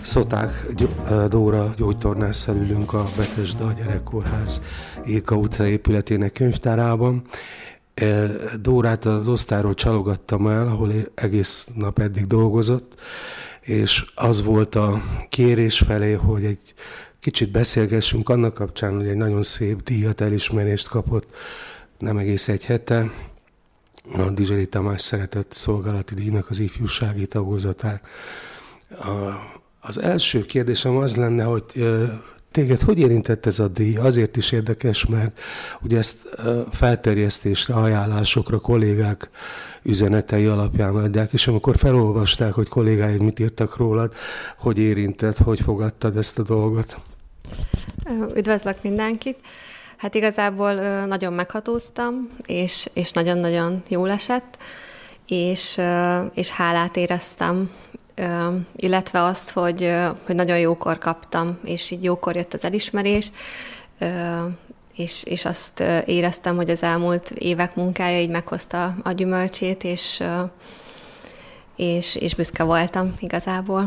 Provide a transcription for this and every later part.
Szoták Dóra gyógytornásszal ülünk a Bethesda Gyerekkórház Ilka utca épületének könyvtárában. Dórát az osztályról csalogattam el, ahol egész nap eddig dolgozott, és az volt a kérés felé, hogy egy kicsit beszélgessünk annak kapcsán, hogy egy nagyon szép díjat, elismerést kapott nem egész egy hete, a Dizseri Tamás Szeretett Szolgálati Díjnak az ifjúsági tagozatán. Az első kérdésem az lenne, hogy téged hogy érintett ez a díj? Azért is érdekes, mert ugye ezt felterjesztésre, ajánlásokra kollégák üzenetei alapján adják, és amikor felolvasták, hogy kollégáid mit írtak rólad, hogy érintett, hogy fogadtad ezt a dolgot? Üdvözlök mindenkit! Hát igazából nagyon meghatódtam, és nagyon-nagyon jól esett, és hálát éreztem, illetve azt, hogy nagyon jókor kaptam, és így jókor jött az elismerés, és azt éreztem, hogy az elmúlt évek munkája így meghozta a gyümölcsét, és büszke voltam igazából.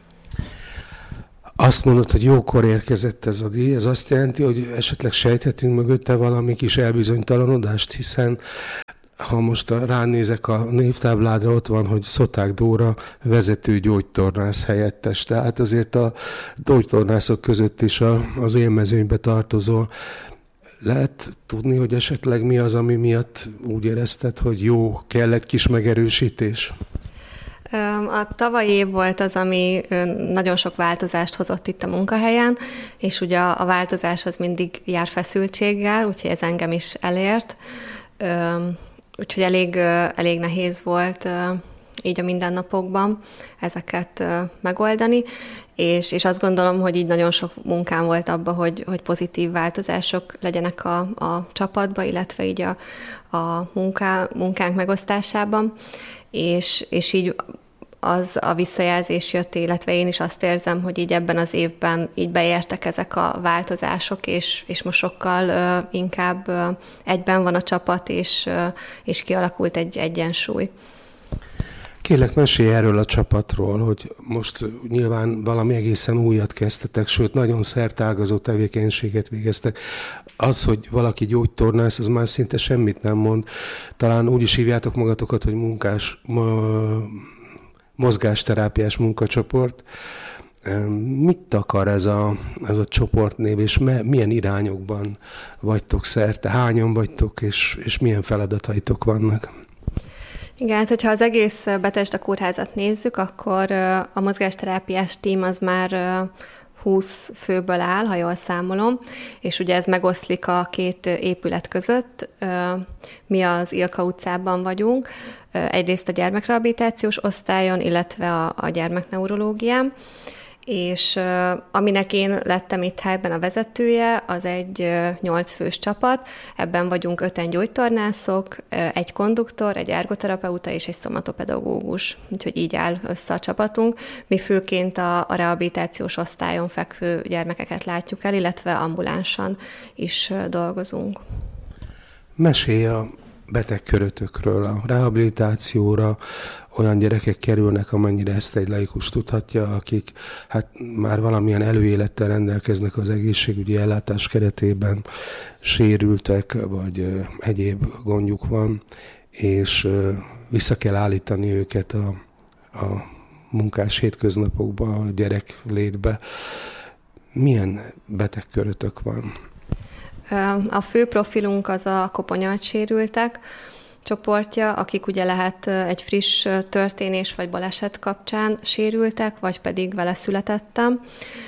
Azt mondod, hogy jókor érkezett ez a díj, ez azt jelenti, hogy esetleg sejthetünk mögötte valami kis elbizonytalanodást, hiszen ha most ránézek a névtábládra, ott van, hogy Szoták Dóra vezető gyógytornász helyettes. Tehát azért a gyógytornászok között is az élmezőnybe tartozol. Lehet tudni, hogy esetleg mi az, ami miatt úgy érezted, hogy jó, kell egy kis megerősítés? A tavalyi év volt az, ami nagyon sok változást hozott itt a munkahelyen, és ugye a változás az mindig jár feszültséggel, úgyhogy ez engem is elért. Úgyhogy elég nehéz volt így a mindennapokban ezeket megoldani, és azt gondolom, hogy így nagyon sok munkám volt abban, hogy pozitív változások legyenek a csapatban, illetve így a munkánk megosztásában, és így az a visszajelzés jött, illetve én is azt érzem, hogy így ebben az évben így beértek ezek a változások, és most sokkal inkább egyben van a csapat, és kialakult egy egyensúly. Kérlek, mesélj erről a csapatról, hogy most nyilván valami egészen újat kezdtetek, sőt, nagyon szerteágazó tevékenységet végeztek. Az, hogy valaki gyógytornász, az már szinte semmit nem mond. Talán úgy is hívjátok magatokat, hogy mozgásterápiás munkacsoport. Mit akar ez a csoportnév, és milyen irányokban vagytok szerte? Hányan vagytok, és milyen feladataitok vannak? Igen, hát hogyha az egész Bethesda kórházat nézzük, akkor a mozgásterápiás tím az már 20 főből áll, ha jól számolom, és ugye ez megoszlik a két épület között. Mi az Ilka utcában vagyunk, egyrészt a gyermekrehabilitációs osztályon, illetve a gyermekneurológián, és aminek én lettem itt helyben a vezetője, az egy 8 fős csapat, ebben vagyunk 5 gyógytornászok, egy konduktor, egy ergoterapeuta és egy szomatopedagógus, úgyhogy így áll össze a csapatunk. Mi főként a rehabilitációs osztályon fekvő gyermekeket látjuk el, illetve ambulánsan is dolgozunk. Mesélj a betegkörötökről, a rehabilitációra olyan gyerekek kerülnek, amennyire ezt egy laikus tudhatja, akik hát már valamilyen előélettel rendelkeznek az egészségügyi ellátás keretében, sérültek, vagy egyéb gondjuk van, és vissza kell állítani őket a munkás hétköznapokba, a gyereklétbe. Milyen betegkörötök van? A fő profilunk az a koponyalt sérültek csoportja, akik ugye lehet egy friss történés vagy baleset kapcsán sérültek, vagy pedig vele születettem.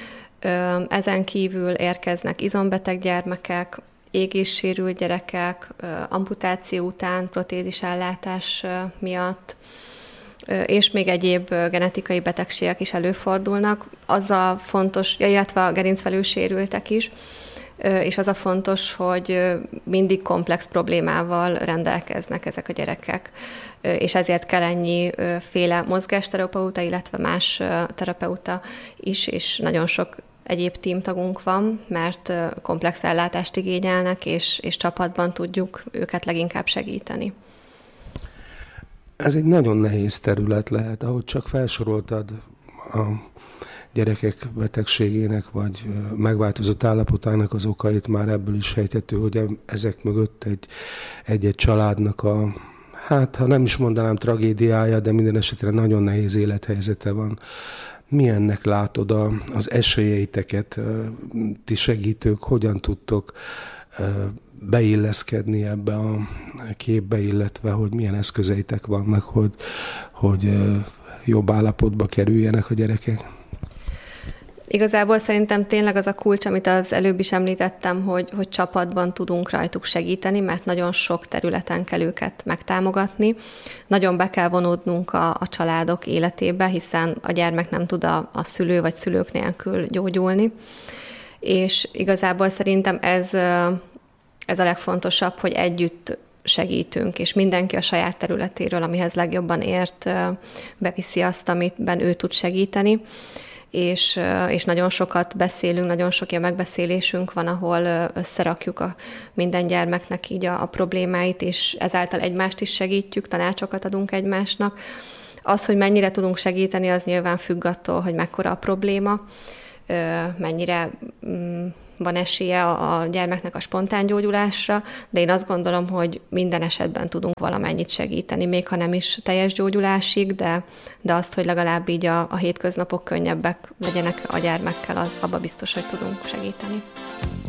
Ezen kívül érkeznek izombeteg gyermekek, égéssérült gyerekek, amputáció után, protézisellátás miatt, és még egyéb genetikai betegségek is előfordulnak. Az a fontos, illetve a gerincvelősérültek is, és az a fontos, hogy mindig komplex problémával rendelkeznek ezek a gyerekek, és ezért kell ennyiféle mozgásterapeuta, illetve más terapeuta is, és nagyon sok egyéb tímtagunk van, mert komplex ellátást igényelnek, és csapatban tudjuk őket leginkább segíteni. Ez egy nagyon nehéz terület lehet, ahogy csak felsoroltad a gyerekek betegségének, vagy megváltozott állapotának az okait már ebből is sejthető, hogy ezek mögött egy-egy családnak hát ha nem is mondanám tragédiája, de minden esetre nagyon nehéz élethelyzete van. Milyennek látod az esélyeiteket, ti segítők, hogyan tudtok beilleszkedni ebbe a képbe, illetve hogy milyen eszközeitek vannak, hogy jobb állapotba kerüljenek a gyerekek? Igazából szerintem tényleg az a kulcs, amit az előbb is említettem, hogy csapatban tudunk rajtuk segíteni, mert nagyon sok területen kell őket megtámogatni. Nagyon be kell vonódnunk a családok életébe, hiszen a gyermek nem tud a szülő vagy szülők nélkül gyógyulni. És igazából szerintem ez a legfontosabb, hogy együtt segítünk, és mindenki a saját területéről, amihez legjobban ért, beviszi azt, amiben ő tud segíteni. És nagyon sokat beszélünk, nagyon sok ilyen megbeszélésünk van, ahol összerakjuk minden gyermeknek így a problémáit, és ezáltal egymást is segítjük, tanácsokat adunk egymásnak. Az, hogy mennyire tudunk segíteni, az nyilván függ attól, hogy mekkora a probléma, mennyire van esélye a gyermeknek a spontán gyógyulásra, de én azt gondolom, hogy minden esetben tudunk valamennyit segíteni, még ha nem is teljes gyógyulásig, de azt, hogy legalább így a hétköznapok könnyebbek legyenek a gyermekkel, abba biztos, hogy tudunk segíteni.